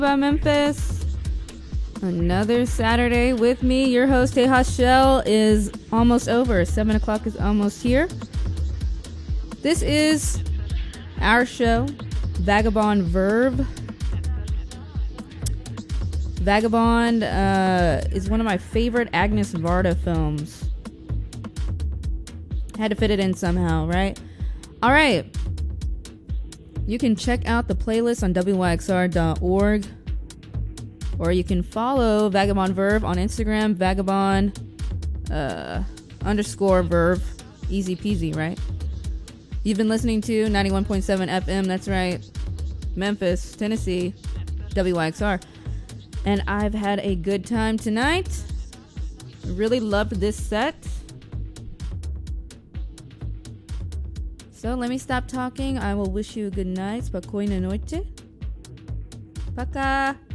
About Memphis. Another Saturday with me. Your host, Tejas Shell, is almost over. 7 o'clock is almost here. This is our show, Vagabond Verve. Vagabond is one of my favorite Agnes Varda films. Had to fit it in somehow, right? All right. You can check out the playlist on wyxr.org, or you can follow Vagabond Verve on Instagram, Vagabond underscore Verve. Easy peasy, right? You've been listening to 91.7 FM, that's right, Memphis, Tennessee, WYXR. And I've had a good time tonight. Really loved this set. So let me stop talking. I will wish you a good night. Spokojnej nocy. Пока.